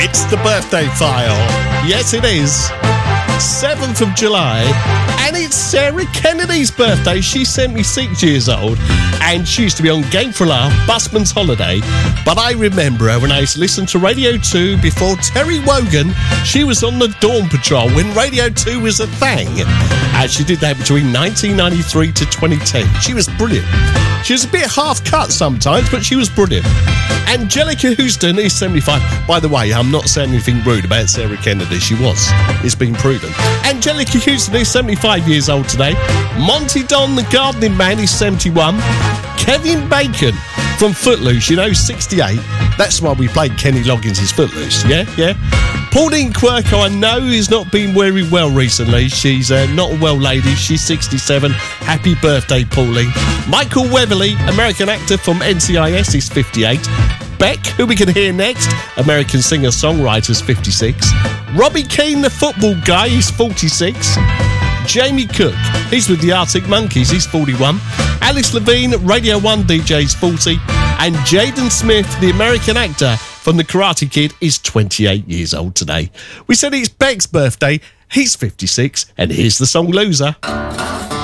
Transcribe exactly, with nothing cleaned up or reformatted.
It's the birthday file. Yes, it is. seventh of July. And it's Sarah Kennedy's birthday. She's seventy-six years old. And she used to be on Game for a Laugh, Busman's Holiday. But I remember her when I used to listen to Radio two before Terry Wogan. She was on the Dawn Patrol when Radio two was a thing. And she did that between nineteen ninety-three to twenty ten. She was brilliant. She was a bit half-cut sometimes, but she was brilliant. Angelica Houston is seventy-five. By the way, I'm not saying anything rude about Sarah Kennedy. She was. It's been proven. Angelica Houston is seventy-five years old today. Monty Don, the gardening man, is seventy-one. Kevin Bacon from Footloose, you know, sixty-eight. That's why we played Kenny Loggins' Footloose. Yeah, yeah. Pauline Quirk, I know, has not been very well recently. She's uh, not a well lady. She's sixty-seven. Happy birthday, Pauline. Michael Weatherly, American actor from N C I S, is fifty-eight. Beck, who we can hear next, American singer-songwriter, is fifty-six. Robbie Keane, the football guy, is forty-six. Jamie Cook, he's with the Arctic Monkeys, he's forty-one. Alice Levine, Radio one D J, is forty. And Jaden Smith, the American actor from The Karate Kid, is twenty-eight years old today. We said it's Beck's birthday, he's fifty-six, and here's the song Loser.